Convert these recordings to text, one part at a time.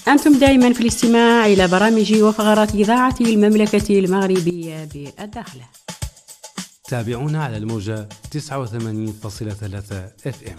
أنتم دائما في الاستماع إلى برامج وفقرات إذاعة المملكة المغربية بالداخلة. تابعونا على الموجة 89.3 FM.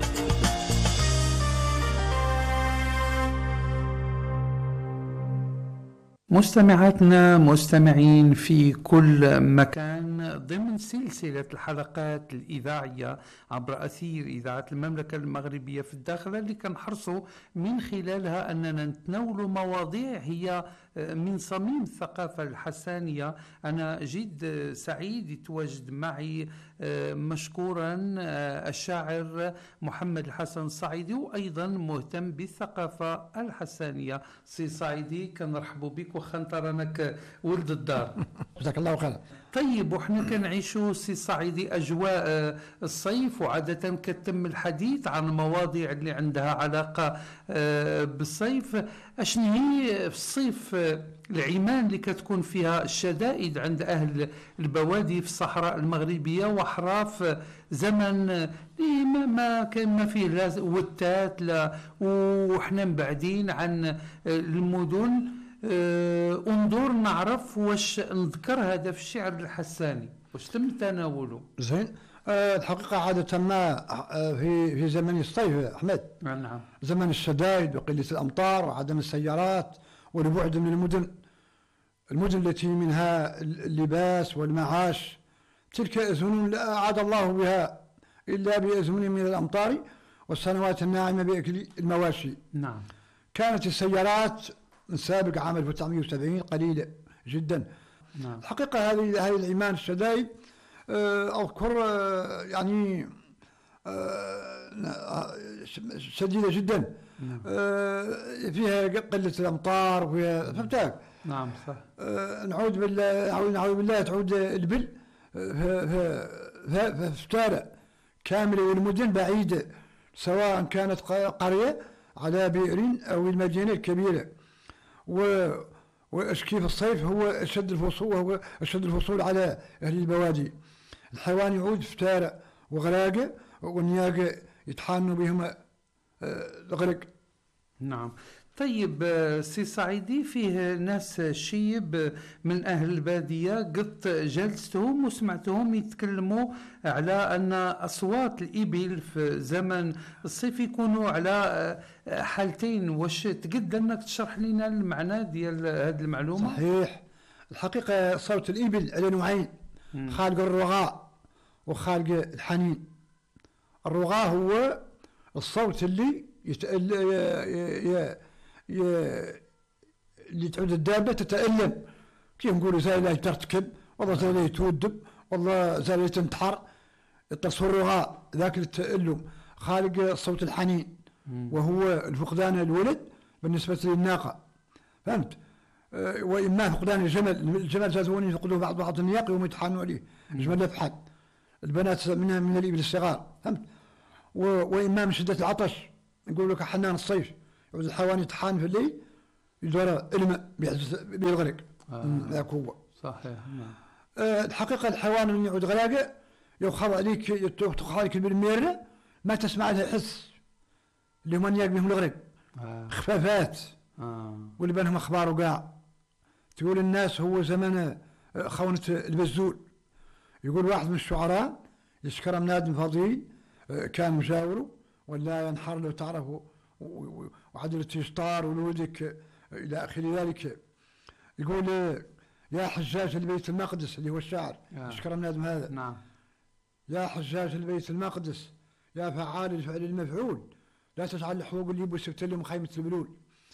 مستمعاتنا مستمعين في كل مكان ضمن سلسلة الحلقات الإذاعية عبر أثير إذاعة المملكة المغربية في الداخل، اللي كنحرصوا من خلالها أننا نتناول مواضيع هي من صميم الثقافة الحسانية. أنا جد سعيد يتواجد معي مشكورا الشاعر محمد الحسن الصعيدي، وأيضا مهتم بالثقافة الحسانية. سي صعيدي كنرحب بك وخا رانك ولد الدار. جزاك الله خير. طيب، وحنا كنعيشوا سي صعيدي أجواء الصيف، وعادة كتم الحديث عن المواضيع اللي عندها علاقة بالصيف. أشنو هي في الصيف العيمان اللي كتكون فيها الشدائد عند أهل البوادي في الصحراء المغربية، وحراف زمن ما فيه لا وتات لا، وحنا مبعدين عن المدن. انظر نعرف واش نذكر هذا في الشعر الحساني، واش تم تناوله. زين. الحقيقة عادة ما في زمن الصيف أحمد، نعم، زمن الشدائد وقلة الأمطار وعدم السيارات والبعد من المدن التي منها اللباس والمعاش، تلك أزمن لا أعاد الله بها إلا بأزمن من الأمطار والسنوات الناعمة بأكل المواشي. نعم. كانت السيارات من سابق عام 1970 قليلة جدا. نعم. الحقيقة هذه العيمان الشدائد أذكر يعني شديدة جدا. نعم. فيها قلة الأمطار وفيها فهمتك. نعم صح. نعوذ بالله تعود البل في فتارة كاملة، والمدن بعيدة سواء كانت قرية على بئر أو المدينة الكبيرة. وأشكي في الصيف هو أشد الفصول على أهل البوادي. الحيوان يعود فتارة وغراقة، والنياقة يتحانوا بهم الغرق. نعم. طيب سي صعيدي، فيه ناس شيب من أهل البادية قد جلستهم وسمعتهم يتكلموا على أن أصوات الإبل في زمن الصيف يكونوا على حالتين. واش تقدر أنك تشرح لنا المعنى ديال هذه المعلومة؟ صحيح. الحقيقة صوت الإبل على نوعين، خالق الرغاء وخالق الحنين. الرغاء هو الصوت اللي اللي تعود الدابة تتألم، كيف نقولوا زالة ترتكب، والله زالة تودب، والله زالة تنتحر، تصور الرغاء ذاك التألم. خالق الصوت الحنين وهو الفقدان الولد بالنسبة للناقة، فهمت؟ وإما فقدان الجمل زادوني يفقدوا بعض النياق يوم يتحانوا عليه، الجمل يفحل البنات من الإبل الصغار، فهمت؟ وإما من شدة العطش، نقول لك حنان الصيف يعود الحيوان يتحان في الليل يدور الماء بيغرق. ذاك هو صحيح. نعم. الحقيقة الحيوان اللي يعود غراقة يخض عليك يتخض عليك بالميرة، ما تسمع لها حس، اللي هم نياق بهم الغرق. خفافات واللي بينهم أخبار وقاع. تقول الناس هو زمن خونة البزول. يقول واحد من الشعراء يشكر مناد فضيل كان مجاوره ولا ينحر لو تعرفوا وعدل التشطار ولودك إلى آخر ذلك. يقول يا حجاج البيت المقدس، اللي هو الشاعر يشكر مناد هذا. نعم. يا حجاج البيت المقدس يا فعال الفعل المفعول، لا تجعل الحقوق اللي بسبتلهم خيمة البلول.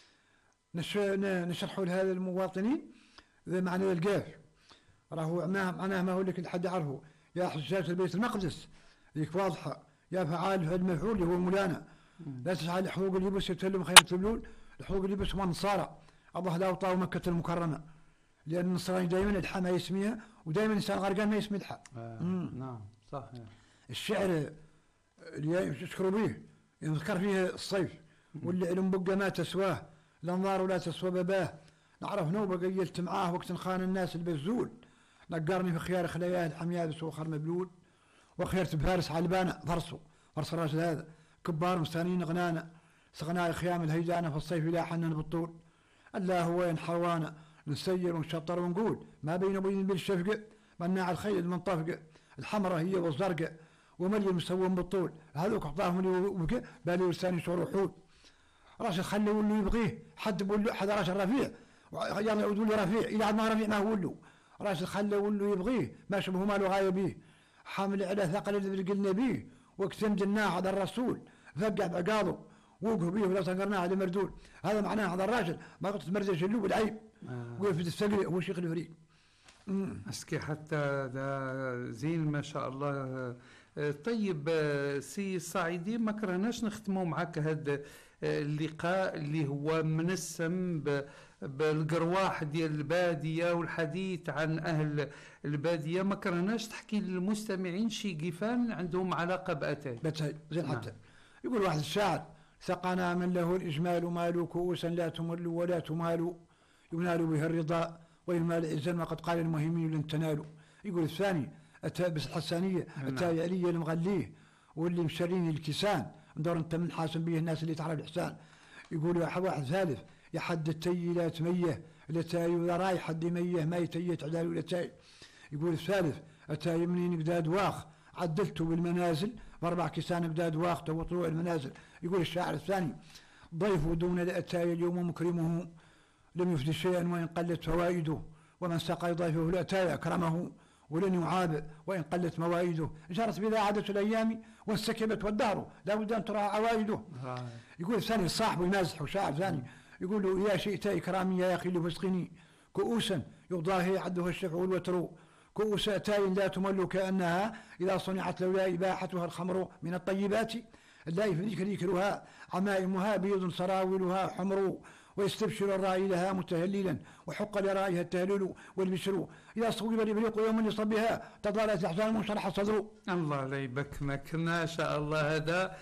نشرحوا لهذا المواطنين ذا معنى القاف، راهو معناه ما هو لك الحد يعرفه. يا حجاج البيت المقدس ذيك واضحة، يا فعال الفعل المفعول اللي هو مولانا، لا تجعل الحقوق اللي بسبتلهم خيمة البلول. الحقوق اللي بس هم النصارى، الله لا أوطاه مكة المكرمة، لأن النصراني دائما الحا ما يسميها، ودائما الإنسان غرقان ما يسمي الحا. نعم صحيح. الشعر اللي يشكروا به يذكر فيه الصيف، واللي علم بقى ما تسواه، الأنظار ولا تسوى بباه. نعرف نوبة قيلت معاه وقت خان الناس البزول، نقرني في خيار خلياه الحمياء بسوخر مبلول، وخيرت بفارس علبانة فرس الراجل هذا كبار مستانين غنانا، سقناء خيام الهيجانة في الصيف لا حنن بالطول. الله هو ينحوانا نسير ونشطر ونقول ما بين بين بالشفقة مناع الخيل المنطفقة الحمراء هي والزرقاء وملي المسوم بالطول هذوك أعطاهم اللي وبقى بالي ولساني شعور وحول. راشد خلي واللي يبغيه حد بقول له حد راشد رفيع يلا يقول له رفيع إذا عاد ما رفيع ما هو له راشد خلي واللي يبغيه ما شبه ماله غاية به حامل على ثقل اللي قلنا به واكتم جناح هذا الرسول فقع بعقاضه ووقفوا به ولا صقرناه هذا مردود. هذا معناه هذا الراجل ما قلت مرزق شلوب العيب وقف في السقي هو شيخ الفريق. اسكي حتى ده زين ما شاء الله. طيب سي الصعيدي ما كرهناش نختموا معك هذا اللقاء اللي هو منسم بالقرواح ديال البادية والحديث عن أهل البادية. ما كرهناش تحكي للمستمعين شي قفان عندهم علاقة بأتاي. زين حتى يقول واحد الشاعر سقنا من له الإجمال مال كؤوسا لا تمل ولا تمال ينال به الرضا والمال عزا وقد قال المهمين لن تنالوا. يقول الثاني أتى بس الحسانية أتى علي المغليه واللي مشرين الكسان ندور انت من حاسب به الناس اللي تعرف الإحسان. يقول واحد ثالث يا حد التي لا تميه لا تاي ولا راي حد ميه ما يتي تعدال ولا تاي. يقول الثالث أتى يمنين قداد واخ عدلته بالمنازل باربع كسان قداد واخ وطلوع المنازل. يقول الشاعر الثاني ضيف دون الأتاي اليوم مكرمه لم يفد شيئا وإن قلت فوائده ومن سقى ضيفه الأتاي أكرمه ولن يعاب وإن قلت موائده. جرت بذا عادة الأيام وانسكبت والدهر لا بد أن ترى عوائده. يقول الثاني صاحبه يمازح وشاعر ثاني يقول له يا شئت إكرامي يا أخي لفسقني كؤوسا يضاهي عده الشفع والوتر كؤوس أتاي لا تمل كأنها إذا صنعت لولا إباحتها الخمر من الطيبات اللائف ذكرها عمائمها بيض سراولها حمر ويستبشر الرائي لها متهللا وحق لرائها التهلل والبشر إذا صوب الإبريق يوم لصبها تضالت الأحزان منشرح الصدر. الله لا يبكمك ما شاء الله. هذا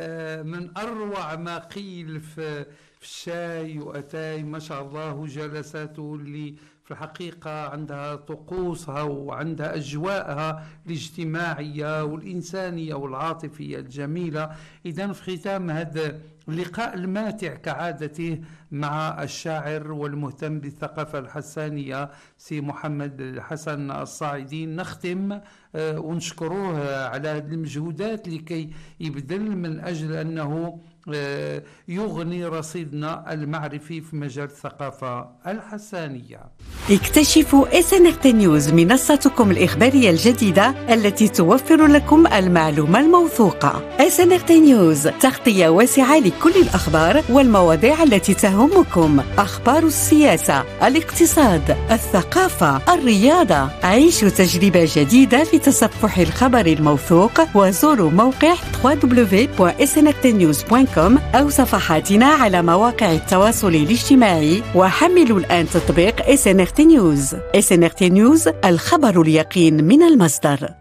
من أروع ما قيل في الشاي وأتاي ما شاء الله وجلساته اللي في الحقيقة عندها طقوسها وعندها أجواءها الاجتماعية والإنسانية والعاطفية الجميلة. إذن في ختام هذا اللقاء الماتع كعادته مع الشاعر والمهتم بالثقافة الحسانية سي محمد الحسن الصاعدي نختم ونشكروه على هذه المجهودات لكي يبذل من أجل أنه يغني رصيدنا المعرفي في مجال الثقافة الحسانية. اكتشفوا SNRT News منصتكم الإخبارية الجديدة التي توفر لكم المعلومة الموثوقة. SNRT News تغطية واسعة لكل الأخبار والمواضيع التي تهمكم، أخبار السياسة، الاقتصاد، الثقافة، الرياضة. عيشوا تجربة جديدة لتصفح الخبر الموثوق وزوروا موقع www.snrtnews.com أو صفحاتنا على مواقع التواصل الاجتماعي وحملوا الآن تطبيق SNRT News. SNRT News الخبر اليقين من المصدر.